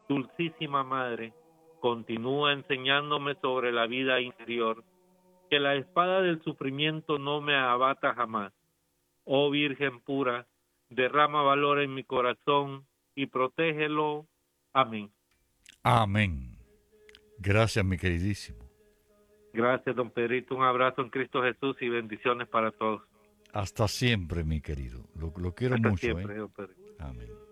Dulcísima Madre, continúa enseñándome sobre la vida interior, que la espada del sufrimiento no me abata jamás. Oh Virgen pura, derrama valor en mi corazón y protégelo. Amén. Amén. Gracias, mi queridísimo. Gracias, don Pedrito. Un abrazo en Cristo Jesús y bendiciones para todos. Hasta siempre, mi querido. Lo quiero Hasta mucho, ¿eh? siempre, don Pedrito. Amén.